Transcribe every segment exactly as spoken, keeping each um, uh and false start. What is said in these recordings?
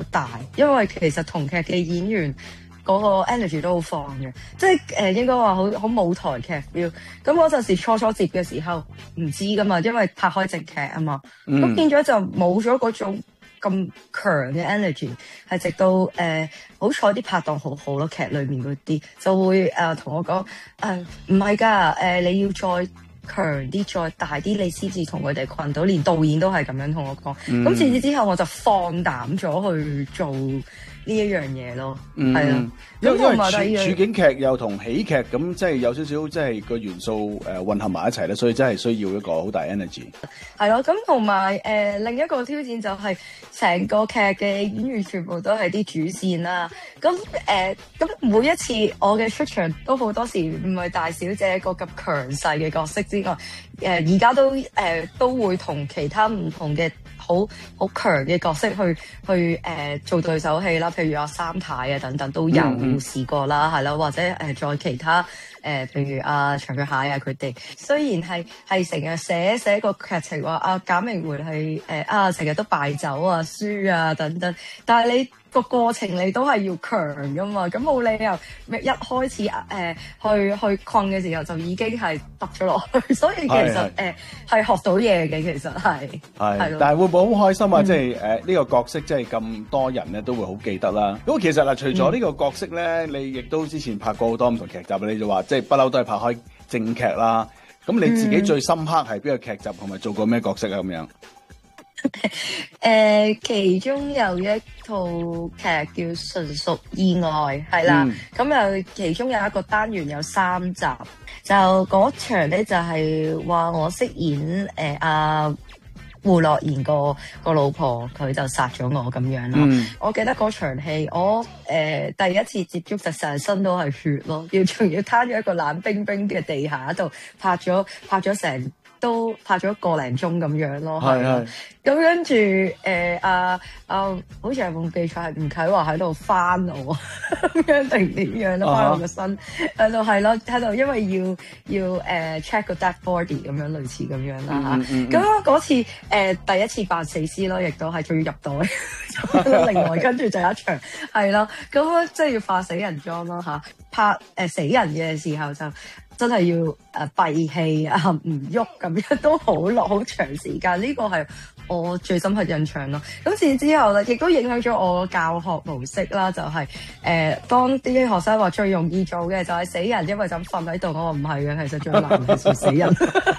大，因為其實同劇嘅演員嗰個 energy 都好放嘅，即係誒、呃、應該話好好舞台劇 feel。咁嗰陣時初初接嘅時候唔知噶嘛，因為拍開正劇啊嘛，咁、嗯、變咗就冇咗嗰種咁強嘅 energy， 係直到誒、呃、好彩啲拍檔好好咯，劇裏面嗰啲就會誒同、呃、我講誒唔係㗎，誒你要再強啲再大啲，你先至同佢哋困到，連導演都係咁樣同我講。咁自此之後我就放膽咗去做呢一樣嘢咯，係啊， 因為因為處境劇又同喜劇咁，即係有少少即係個元素誒混合埋一齊咧，所以真係需要一個好大 energy。 係咯，咁同埋誒另一個挑戰就係成個劇嘅演員全部都係啲主線啦。咁誒咁每一次我嘅出場都好多時唔係大小姐一個咁強勢嘅角色之外，誒而家都誒、呃、都會同其他唔同嘅好好強嘅角色去去誒、呃、做對手戲啦，譬如阿三太啊等等都有試過啦，係啦、嗯，或者誒、呃、再其他誒、呃，譬如阿、啊、長腳蟹啊佢哋，雖然係係成日寫寫個劇情話阿簡明梅係誒啊成日都敗走啊輸啊等等，但係你個過程你都係要強噶嘛，咁冇理由一開始誒、呃、去去困嘅時候就已經係揼咗落去，所以其實誒係、呃、學到嘢嘅，其實係係， 但係會唔會好開心啊？嗯、即係誒呢個角色即係咁多人咧都會好記得啦。咁其實嗱，除咗呢個角色咧，嗯、你亦都之前拍過好多唔同劇集，你就話即係不嬲都係拍開正劇啦。咁你自己最深刻係邊個劇集同埋做過咩角色啊？咁樣？ 誒、呃，其中有一套劇叫《純屬意外》，係啦，咁又、嗯、其中有一個單元有三集，就嗰場咧就係話我飾演誒阿胡樂妍個個老婆，佢就殺咗我咁樣啦。嗯、我記得嗰場戲，我誒、呃、第一次接觸就成身都係血咯，要仲要攤咗一個冷冰冰嘅地下度拍咗拍咗成。都拍咗個零鐘咁樣咯，係啊，咁跟住誒啊啊，好似係冇記錯係吳啟華喺度翻我咁樣定點樣咯，翻我個身喺度係咯，喺度因為要要誒、uh, check 個 dead body 咁樣類似咁樣啦嚇，咁嗰次誒、uh, 第一次扮死屍咯，亦都係仲要入袋，另外跟住就有一場係咯，咁即係要化死人妝咯嚇，拍誒、uh, 死人嘅時候就。真係要誒閉氣啊，唔喐咁樣都好耐好長時間，呢、這個係我最深刻印象咯。咁自之後咧，亦都影響咗我教學模式啦。就係、是、誒、呃，當啲學生話最容易做嘅就係死人，因為就咁瞓喺度。我話唔係嘅，其實最難係做死人，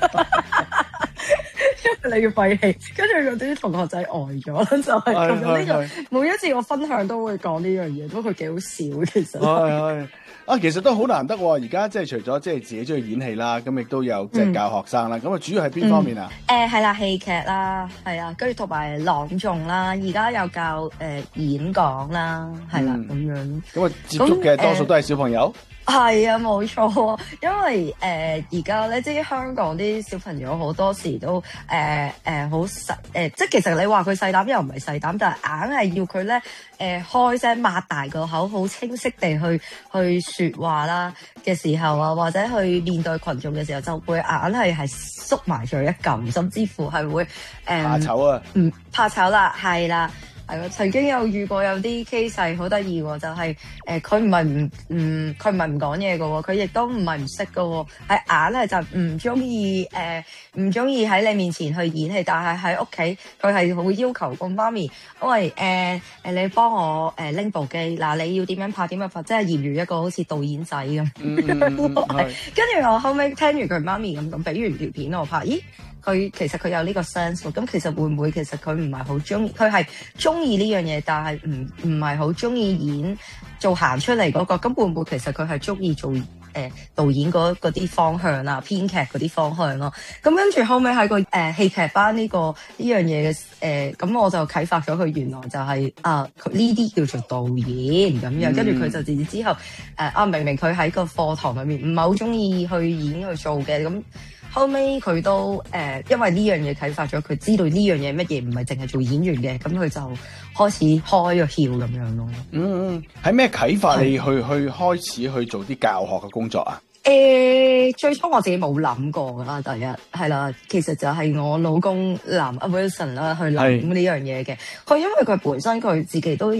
因為你要閉氣。跟住嗰啲同學仔呆咗，就係咁樣。呢個每一次我分享都會講呢樣嘢，不過佢幾好笑其實。 係啊，其實都好難得喎！而家即係除咗即係自己中意演戲啦，咁亦都有即係教學生啦。咁啊、嗯，主要係邊方面啊？ 誒係啦，戲劇啦，係啊，跟住同埋朗誦啦，而家有教誒、呃、演講啦，係啦咁樣。咁啊，接觸嘅多數都係小朋友。係啊，冇錯，因為誒而家咧，即係香港啲小朋友好多時都誒誒好細誒，即係其實你話佢細膽又唔係細膽，但係硬係要佢咧誒開聲擘大個口，好清晰地去去説話啦嘅時候啊，或者去面對群眾嘅時候，就會硬係係縮埋咗一撳，甚至乎係會誒、呃、 怕醜啊， 唔怕醜啦，係啦。係曾經有遇過有啲 case 係好得意喎，就係誒佢唔係唔唔佢唔係唔講嘢嘅喎，佢亦都唔係唔識嘅喎，係硬係就唔中意誒唔中意喺你面前去演戲，但係喺屋企佢係好要求個媽咪，因為誒誒你幫我誒拎、呃、部機，嗱你要點樣拍點樣拍，即係嚴如一個好似導演仔咁。跟住我後尾聽完佢媽咪咁咁俾完條片我拍，咦？佢其實佢有呢個 sense 喎，咁其實會唔會其實佢唔係好中意，佢係中意呢樣嘢，但係唔唔係好中意演做行出嚟嗰個，咁會唔會其實佢係中意做誒、呃、導演嗰啲方向啊，編劇嗰啲方向咯？咁跟住後尾喺個誒、呃、戲劇班呢、呢個呢樣嘢嘅誒，咁、呃、我就啟發咗佢，原來就係、是、啊呢啲叫做導演咁樣，跟住佢就自此之後誒啊明明佢喺個課堂裏面唔係好中意去演去做嘅咁。後尾佢都誒、呃，因為呢樣嘢啟發咗佢，知道呢樣嘢乜嘢唔係淨係做演員嘅，咁佢就開始開個竅咁樣咯。嗯嗯， 喺咩啟發你去去開始去做啲教學嘅工作啊？ 誒、呃，最初我自己冇諗過噶啦，第一係啦，其實就係我老公男阿 Wilson 啦去諗呢樣嘢嘅。佢因為佢本身佢自己都